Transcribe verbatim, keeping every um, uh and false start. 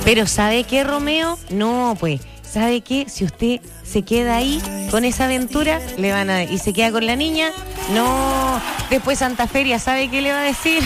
Pero ¿sabe qué, Romeo? No, pues, ¿sabe qué? Si usted se queda ahí con esa aventura, le van a... y se queda con la niña, no. Después Santa Feria, ¿sabe qué le va a decir?